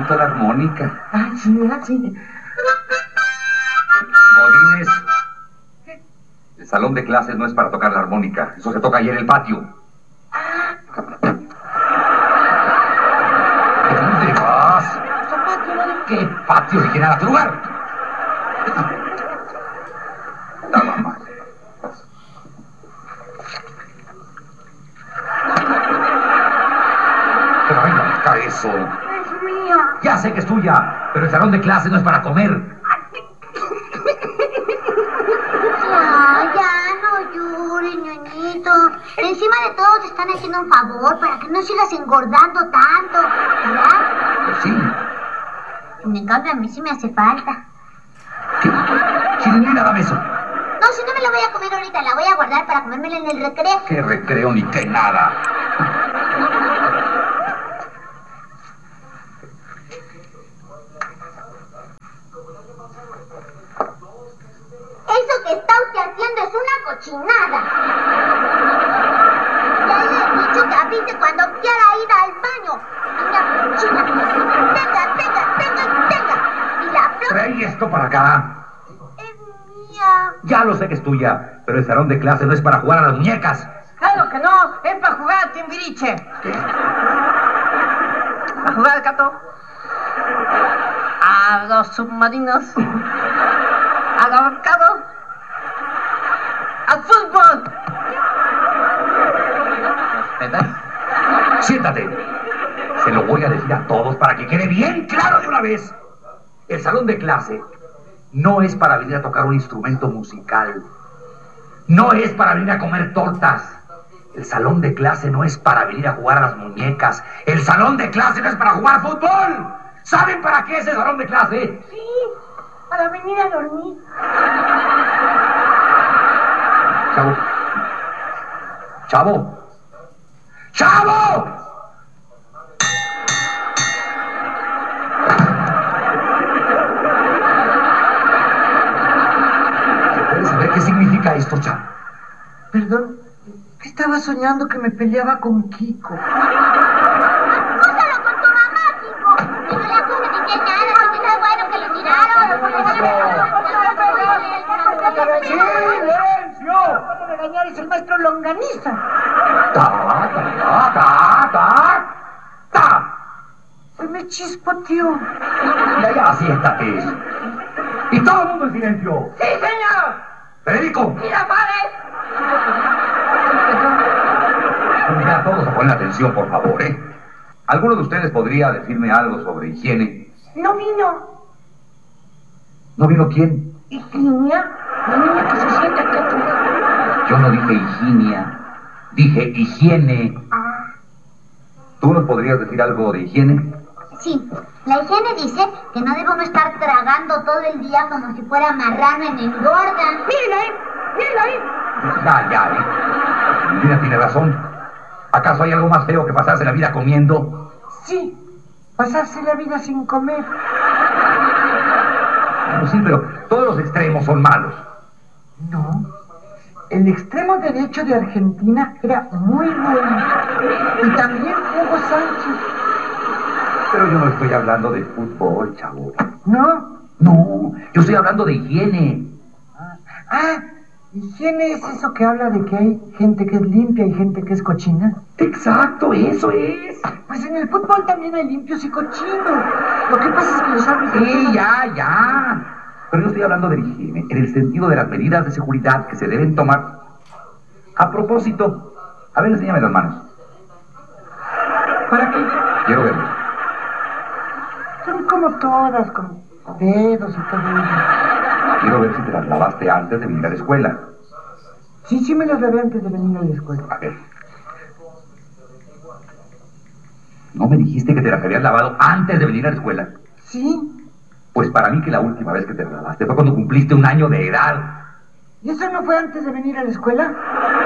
bonito la armónica. Ah, sí, ¿verdad? Sí. Godínez, el salón de clases no es para tocar la armónica. Eso se toca ahí en el patio. ¿Dónde vas? ¿Qué patio? ¿De quién era tu lugar? Nada más. Pero venga acá eso. Es mía. Ya sé que es tuya, pero el salón de clases no es para comer. Ya no llores, ñoñito. Encima de todo te están haciendo un favor para que no sigas engordando tanto, ¿verdad? Pues sí. En cambio, a mí sí me hace falta. ¿Qué? Chirinera, dame eso. No, si no me la voy a comer ahorita, la voy a guardar para comérmela en el recreo. ¿Qué recreo ni qué nada? Eso que está usted haciendo es una cochinada. Ya le he dicho que avise cuando quiera ir al baño. Niña cochina. Tenga. Y la flor Trae esto para acá. es mía. Ya lo sé que es tuya, pero el salón de clase no es para jugar a las muñecas. Claro que no, es para jugar Timbiriche. ¿Qué? ¿A jugar al gato? A los submarinos. Al ahorcado. Al fútbol. ¿Verdad? Siéntate. Se lo voy a decir a todos para que quede bien claro de una vez. El salón de clase no es para venir a tocar un instrumento musical. No es para venir a comer tortas. El salón de clase no es para venir a jugar a las muñecas. El salón de clase no es para jugar fútbol. ¿Saben para qué es el salón de clase? Sí, para venir a dormir. Chavo. Chavo. ¡Chavo! ¿Se puede saber qué significa esto, Chavo? Perdón, que estaba soñando que me peleaba con Kiko. Acúsalo con tu mamá, Kiko. Que no le acuse ni que nada, que no es bueno que lo tiraron. ¡Silencio! Para regañar es el maestro Longaniza. ¡Ta! Se me chispoteó. Ya, siéntate. Y todo el mundo en silencio. ¡Sí, señor! Federico, ¡Mira, padre! ya todos a poner atención, por favor, ¿eh? ¿Alguno de ustedes podría decirme algo sobre higiene? No vino. ¿No vino quién? Higinia, la niña que se sienta aquí atrás. Yo no dije higienia, dije higiene. ¿Tú nos podrías decir algo de higiene? Sí, la higiene dice que no debe uno estar tragando todo el día como si fuera marrano en engorda. ¡Mírenla ahí! Ya. Mira, tiene razón. ¿Acaso hay algo más feo que pasarse la vida comiendo? Sí, pasarse la vida sin comer. Bueno, sí, pero todos los extremos son malos. No, el extremo derecho de Argentina era muy bueno. Y también Hugo Sánchez. Pero yo no estoy hablando de fútbol, chavo. ¿No? No, yo estoy hablando de higiene. Higiene es eso que habla de que hay gente que es limpia y gente que es cochina. Exacto, eso es. Pues en el fútbol también hay limpios y cochinos. Lo que pasa es que los árbitros... Sí, ya. Pero yo estoy hablando de higiene, en el sentido de las medidas de seguridad que se deben tomar. A propósito, a ver, enséñame las manos. ¿Para qué? Quiero verlas. Son como todas, con dedos y todo eso. Quiero ver si te las lavaste antes de venir a la escuela. Sí, me las lavé antes de venir a la escuela. A ver. ¿No me dijiste que te las habías lavado antes de venir a la escuela? Sí. Pues para mí que la última vez que te lavaste fue cuando cumpliste 1 año de edad. ¿Y eso no fue antes de venir a la escuela?